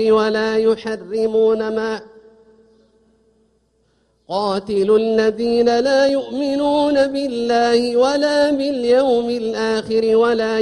ولا يحرمون ما قاتلوا الذين لا يؤمنون بالله ولا باليوم الآخر ولا